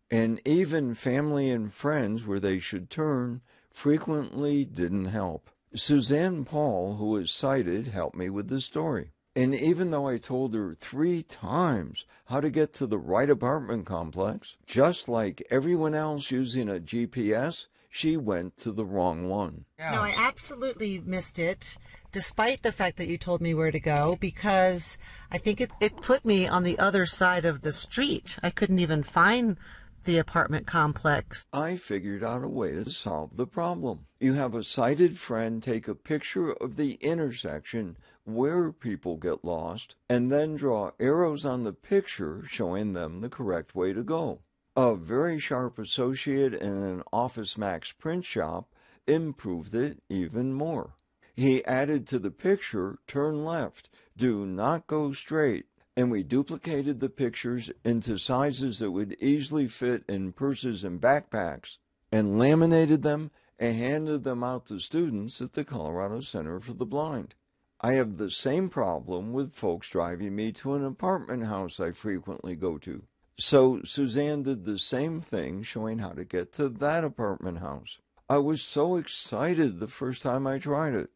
And even family and friends where they should turn frequently didn't help. Suzanne Paul, who is sighted, helped me with the story. And even though I told her 3 times how to get to the right apartment complex, just like everyone else using a GPS, she went to the wrong one. No, I absolutely missed it, despite the fact that you told me where to go, because I think it put me on the other side of the street. I couldn't even find the apartment complex. I figured out a way to solve the problem. You have a sighted friend take a picture of the intersection where people get lost, and then draw arrows on the picture showing them the correct way to go. A very sharp associate in an Office Max print shop improved it even more. He added to the picture, turn left, do not go straight, and we duplicated the pictures into sizes that would easily fit in purses and backpacks, and laminated them and handed them out to students at the Colorado Center for the Blind. I have the same problem with folks driving me to an apartment house I frequently go to. So Suzanne did the same thing, showing how to get to that apartment house. I was so excited the first time I tried it.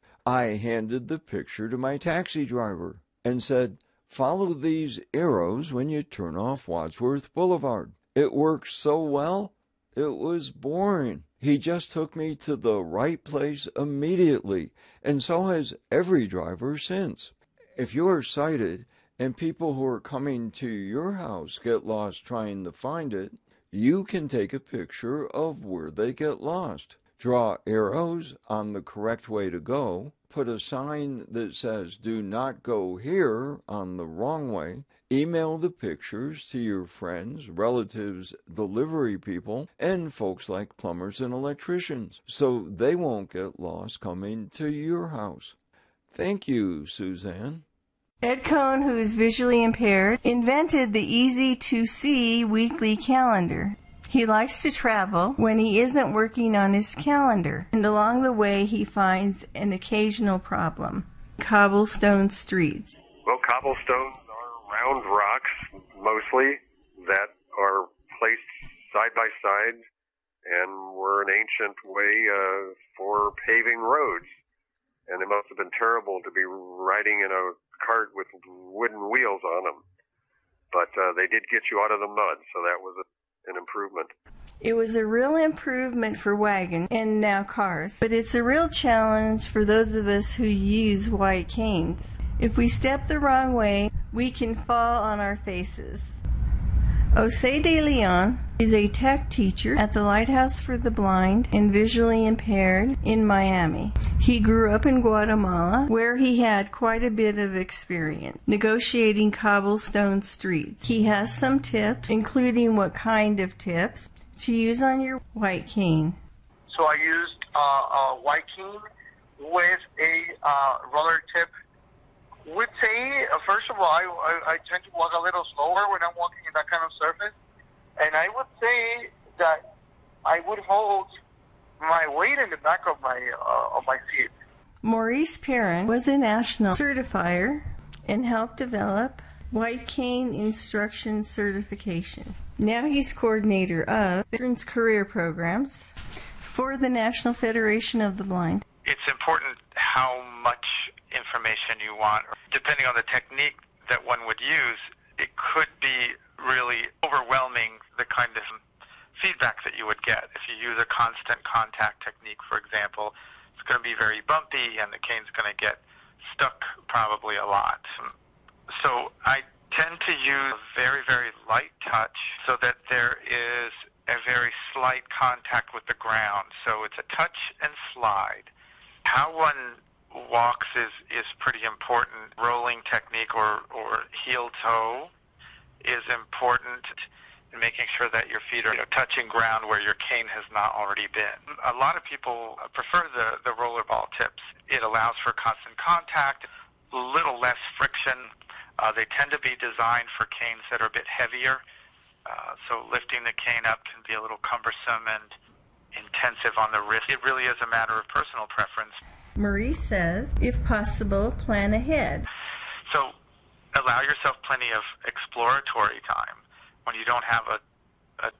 I handed the picture to my taxi driver and said, "Follow these arrows when you turn off Wadsworth Boulevard." It worked so well, it was boring. He just took me to the right place immediately, and so has every driver since. If you are sighted and people who are coming to your house get lost trying to find it, you can take a picture of where they get lost. Draw arrows on the correct way to go, put a sign that says "do not go here" on the wrong way, email the pictures to your friends, relatives, delivery people, and folks like plumbers and electricians, so they won't get lost coming to your house. Thank you, Suzanne. Ed Cohn, who is visually impaired, invented the easy-to-see weekly calendar. He likes to travel when he isn't working on his calendar, and along the way he finds an occasional problem. Cobblestone streets. Well, cobblestones are round rocks, mostly, that are placed side by side and were an ancient way for paving roads. And it must have been terrible to be riding in a cart with wooden wheels on them. But they did get you out of the mud, so that was an improvement. It was a real improvement for wagons and now cars, but it's a real challenge for those of us who use white canes. If we step the wrong way, we can fall on our faces. Jose de Leon is a tech teacher at the Lighthouse for the Blind and Visually Impaired in Miami. He grew up in Guatemala, where he had quite a bit of experience negotiating cobblestone streets. He has some tips, including what kind of tips to use on your white cane. So I used a white cane with a roller tip. Would say, first of all, I tend to walk a little slower when I'm walking in that kind of surface. And I would say that I would hold my weight in the back of my seat. Maurice Perrin was a national certifier and helped develop white cane instruction certification. Now he's coordinator of Veterans Career Programs for the National Federation of the Blind. It's important how much information you want. Depending on the technique that one would use, it could be really overwhelming the kind of feedback that you would get. If you use a constant contact technique, for example, it's going to be very bumpy and the cane's going to get stuck probably a lot. So I tend to use very, very light touch so that there is a very slight contact with the ground. So it's a touch and slide. How one walks is pretty important. Rolling technique or heel toe is important in making sure that your feet are touching ground where your cane has not already been. A lot of people prefer the rollerball tips. It allows for constant contact, a little less friction. They tend to be designed for canes that are a bit heavier, so lifting the cane up can be a little cumbersome and intensive on the wrist. It really is a matter of personal preference. Maurice says, if possible, plan ahead. So allow yourself plenty of exploratory time. When you don't have a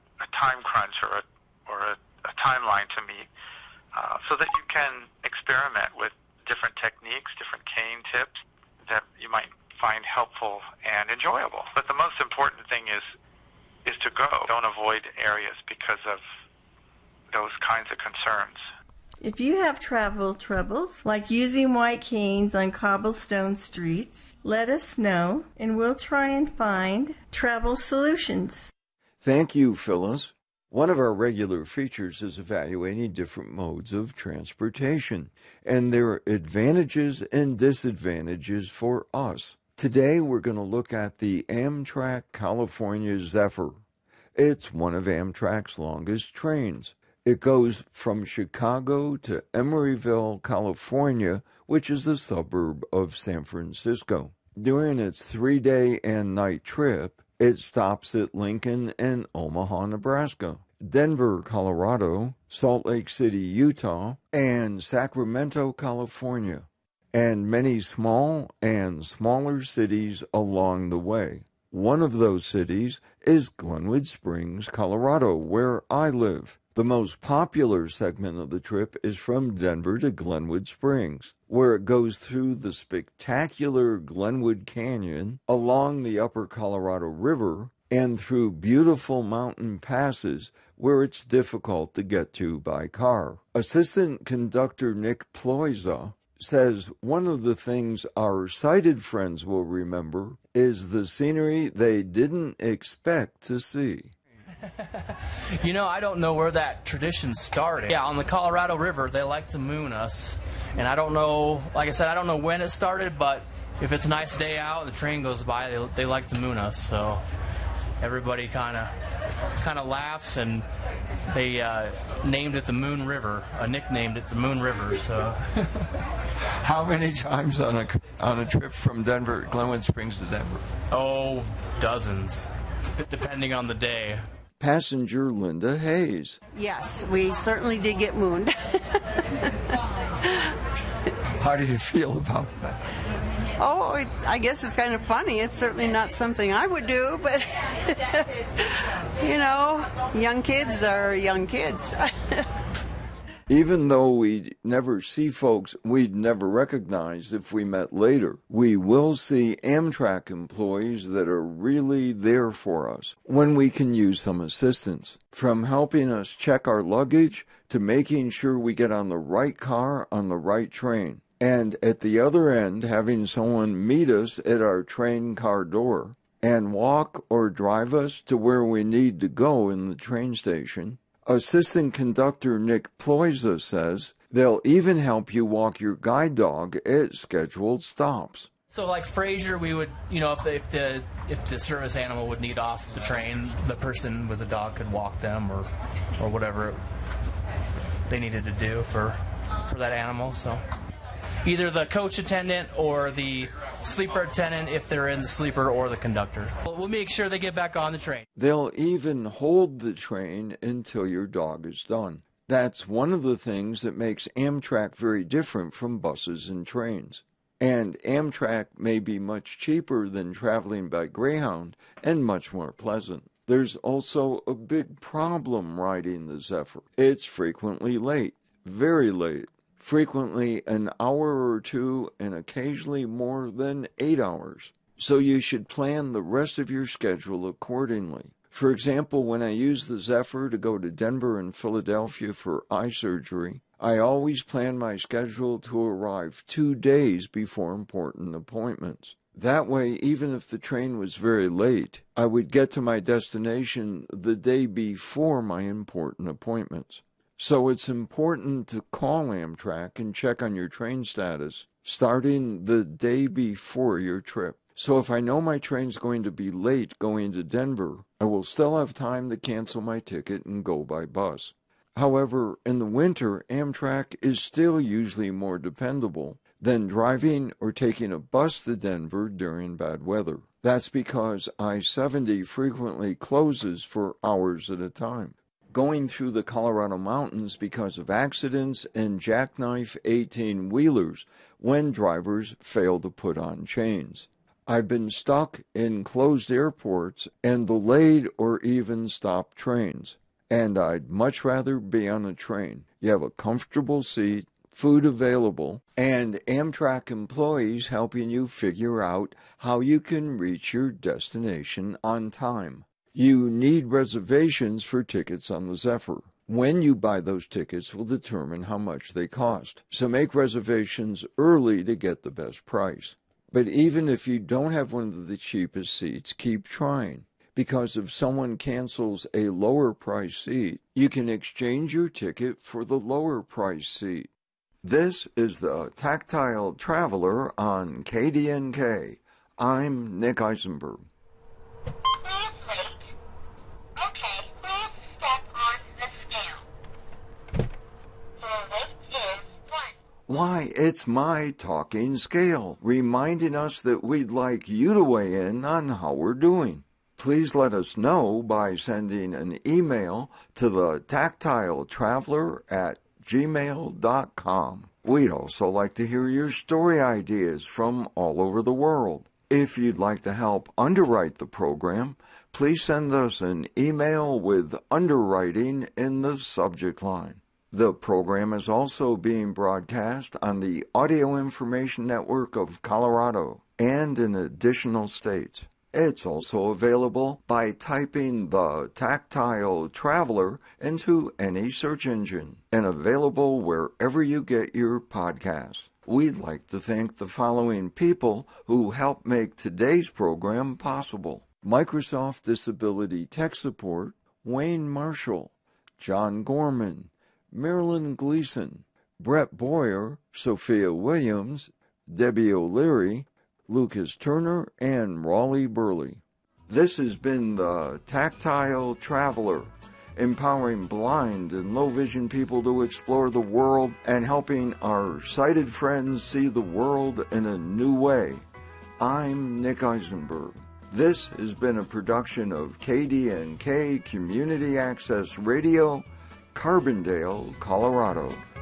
time crunch or a timeline to meet, so that you can experiment with different techniques, different cane tips that you might find helpful and enjoyable. But the most important thing is to go. Don't avoid areas because of those kinds of concerns. If you have travel troubles, like using white canes on cobblestone streets, let us know, and we'll try and find travel solutions. Thank you, Phyllis. One of our regular features is evaluating different modes of transportation and their advantages and disadvantages for us. Today, we're going to look at the Amtrak California Zephyr. It's one of Amtrak's longest trains. It goes from Chicago to Emeryville, California, which is a suburb of San Francisco. During its 3-day and night trip, it stops at Lincoln and Omaha, Nebraska, Denver, Colorado, Salt Lake City, Utah, and Sacramento, California, and many small and smaller cities along the way. One of those cities is Glenwood Springs, Colorado, where I live. The most popular segment of the trip is from Denver to Glenwood Springs, where it goes through the spectacular Glenwood Canyon, along the upper Colorado River, and through beautiful mountain passes where it's difficult to get to by car. Assistant conductor Nick Ploisa says one of the things our sighted friends will remember is the scenery they didn't expect to see. You know, I don't know where that tradition started. Yeah, on the Colorado River, they like to moon us. And I don't know, like I said, I don't know when it started, but if it's a nice day out, the train goes by, they like to moon us. So everybody kind of laughs, and they named it the Moon River. Nick named it the Moon River. So How many times on a trip from Denver, Glenwood Springs to Denver? Oh, dozens, depending on the day. Passenger Linda Hayes. Yes, we certainly did get mooned. How do you feel about that? Oh, I guess it's kind of funny. It's certainly not something I would do, but, you know, young kids are young kids. Even though we never see folks we'd never recognize if we met later, we will see Amtrak employees that are really there for us when we can use some assistance, from helping us check our luggage to making sure we get on the right car on the right train. And at the other end, having someone meet us at our train car door and walk or drive us to where we need to go in the train station. Assistant conductor Nick Ploisa says they'll even help you walk your guide dog at scheduled stops. So like Fraser, we would, you know, if the service animal would need off the train, the person with the dog could walk them or whatever they needed to do for that animal. So either the coach attendant or the sleeper attendant, if they're in the sleeper, or the conductor. We'll make sure they get back on the train. They'll even hold the train until your dog is done. That's one of the things that makes Amtrak very different from buses and trains. And Amtrak may be much cheaper than traveling by Greyhound and much more pleasant. There's also a big problem riding the Zephyr. It's frequently late, very late. Frequently an hour or two, and occasionally more than 8 hours. So you should plan the rest of your schedule accordingly. For example, when I use the Zephyr to go to Denver and Philadelphia for eye surgery, I always plan my schedule to arrive 2 days before important appointments. That way, even if the train was very late, I would get to my destination the day before my important appointments. So it's important to call Amtrak and check on your train status starting the day before your trip. So if I know my train's going to be late going to Denver, I will still have time to cancel my ticket and go by bus. However, in the winter, Amtrak is still usually more dependable than driving or taking a bus to Denver during bad weather. That's because I-70 frequently closes for hours at a time. Going through the Colorado mountains because of accidents and jackknife 18-wheelers when drivers fail to put on chains. I've been stuck in closed airports and delayed or even stopped trains. And I'd much rather be on a train. You have a comfortable seat, food available, and Amtrak employees helping you figure out how you can reach your destination on time. You need reservations for tickets on the Zephyr. When you buy those tickets will determine how much they cost, so make reservations early to get the best price. But even if you don't have one of the cheapest seats, keep trying, because if someone cancels a lower price seat, you can exchange your ticket for the lower price seat. This is the Tactile Traveler on KDNK. I'm Nick Eisenberg. Why, it's my talking scale, reminding us that we'd like you to weigh in on how we're doing. Please let us know by sending an email to the tactiletraveler@gmail.com. We'd also like to hear your story ideas from all over the world. If you'd like to help underwrite the program, please send us an email with underwriting in the subject line. The program is also being broadcast on the Audio Information Network of Colorado and in additional states. It's also available by typing the Tactile Traveler into any search engine and available wherever you get your podcasts. We'd like to thank the following people who helped make today's program possible: Microsoft Disability Tech Support, Wayne Marshall, John Gorman, Marilyn Gleason, Brett Boyer, Sophia Williams, Debbie O'Leary, Lucas Turner, and Raleigh Burley. This has been the Tactile Traveler, empowering blind and low-vision people to explore the world and helping our sighted friends see the world in a new way. I'm Nick Eisenberg. This has been a production of KDNK Community Access Radio, Carbondale, Colorado.